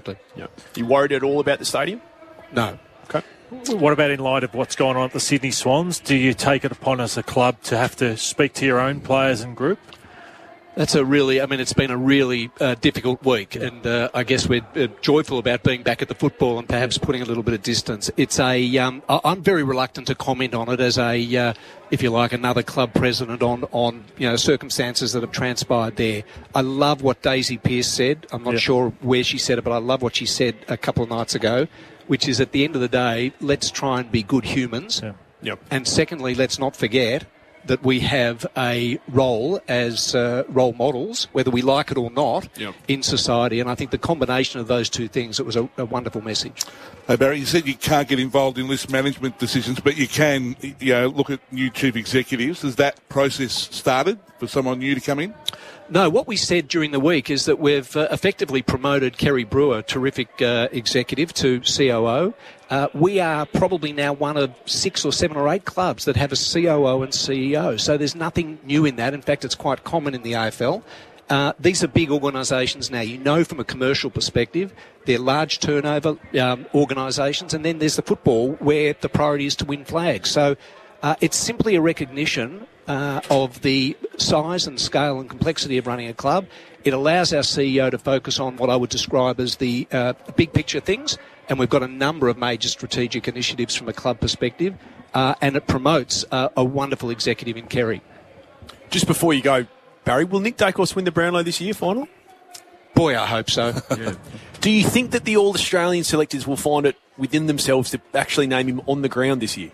Yeah. You worried at all about the stadium? No. Okay. What about in light of what's gone on at the Sydney Swans? Do you take it upon as a club to have to speak to your own players and group? It's been a really difficult week, and I guess we're joyful about being back at the football and perhaps putting a little bit of distance. I'm very reluctant to comment on it as if you like, another club president on circumstances that have transpired there. I love what Daisy Pearce said. I'm not sure where she said it, but I love what she said a couple of nights ago, which is at the end of the day, let's try and be good humans. Yeah. Yep. And secondly, let's not forget that we have a role as role models, whether we like it or not, in society. And I think the combination of those two things, it was a wonderful message. Hey, Barry, you said you can't get involved in list management decisions, but you can look at new chief executives. Has that process started for someone new to come in? No, what we said during the week is that we've effectively promoted Kerry Brewer, terrific executive, to COO. We are probably now one of 6 or 7 or 8 clubs that have a COO and CEO. So there's nothing new in that. In fact, it's quite common in the AFL. These are big organisations now. You know, from a commercial perspective, they're large turnover organisations. And then there's the football where the priority is to win flags. So it's simply a recognition of the size and scale and complexity of running a club. It allows our CEO to focus on what I would describe as the big picture things, and we've got a number of major strategic initiatives from a club perspective, and it promotes a wonderful executive in Kerry. Just before you go, Barry, will Nick Dacos win the Brownlow this year, final? Boy, I hope so. Yeah. Do you think that the All-Australian selectors will find it within themselves to actually name him on the ground this year?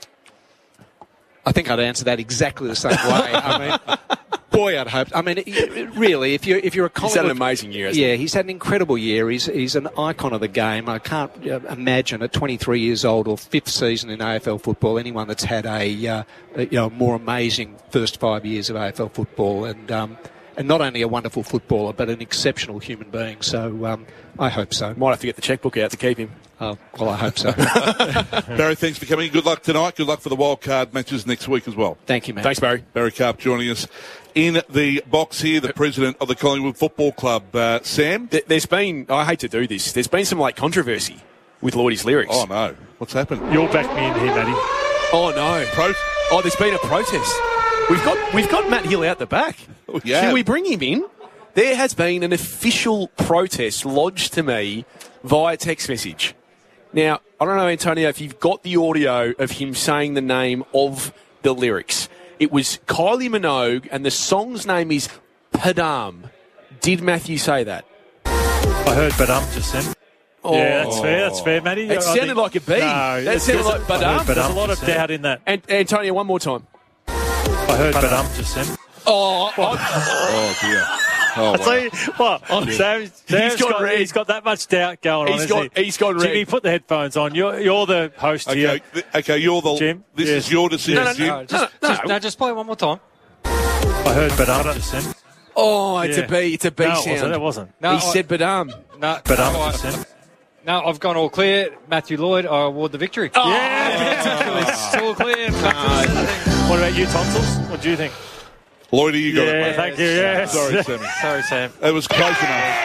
I think I'd answer that exactly the same way. Boy, I'd hope. Really, if you're a Collingwood... He's had an amazing year, hasn't he? Yeah, he's had an incredible year. He's an icon of the game. I can't imagine at 23 years old or 5th season in AFL football anyone that's had a more amazing first 5 years of AFL football, and not only a wonderful footballer but an exceptional human being. So I hope so. Might have to get the chequebook out to keep him. Well, I hope so. Barry, thanks for coming. Good luck tonight. Good luck for the wildcard matches next week as well. Thank you, mate. Thanks, Barry. Barry Karp joining us in the box here, the president of the Collingwood Football Club. Sam? There's been, I hate to do this, there's been some controversy with Lloydie's lyrics. Oh, no. What's happened? You'll back me in here, Matty. Oh, no. There's been a protest. We've got Matt Hill out the back. Oh, yeah. Should we bring him in? There has been an official protest lodged to me via text message. Now, I don't know, Antonio, if you've got the audio of him saying the name of the lyrics. It was Kylie Minogue, and the song's name is Padam. Did Matthew say that? I heard Badum just then. Oh. Yeah, that's fair, Matty. It sounded like a B. No, that sounded like Badum. There's a lot of doubt in that. And Antonio, one more time. I heard Badum just then. Oh, dear. Oh, I'll tell you what, he's got that much doubt going on. He's gone red. Jimmy, put the headphones on. You're the host here. Okay, you're the... Jim? This is your decision, Jim. Just play it one more time. I heard Badum just then. Oh, it's a B. It's a B no, sound. It wasn't. He said Badum. No, Badum just then. No, I've gone all clear. Matthew Lloyd, I award the victory. Oh, It's all clear. What about you, Tonsils? What do you think? Lloydie, you got it, mate. Thank you, yes. Sorry, Sammy. Sorry, Sam. It was close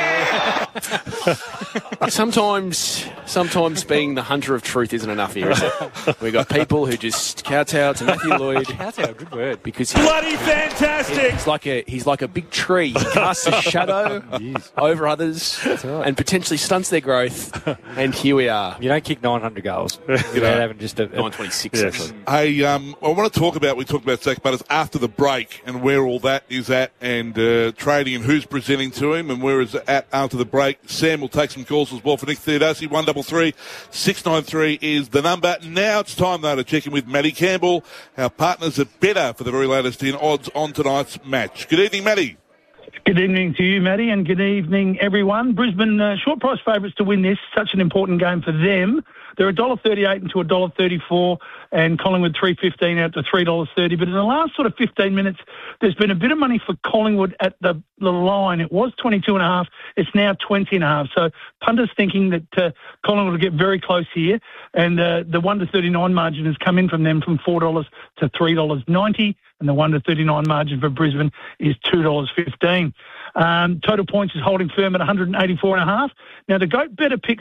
enough. Sometimes being the hunter of truth isn't enough here, is it? We've got people who just kowtow to Matthew Lloyd. Kowtow, good word. Because Bloody fantastic! He's like a big tree. He casts a shadow over others and potentially stunts their growth. And here we are. You don't kick 900 goals without having just a 926, actually. Hey, I want to talk about, we talked about Zach Butters after the break and where all that is at, and trading and who's presenting to him and where is it at after the break. Sam will take some calls as well for Nick Theodossi. 133 693 is the number. Now it's time, though, to check in with Matty Campbell, our partners at Better, for the very latest in odds on tonight's match. Good evening, Matty. Good evening to you, Matty, and good evening, everyone. Brisbane short price favourites to win this. Such an important game for them. They're $1.38 into $1.34, and Collingwood $3.15 out to $3.30. But in the last sort of 15 minutes, there's been a bit of money for Collingwood at the line. It was 22.5. It's now 20.5. So punters thinking that Collingwood will get very close here, and the 1 to 39 margin has come in from them from $4 to $3.90. and the 1-39 margin for Brisbane is $2.15. Total points is holding firm at 184.5. Now, the GOAT better pick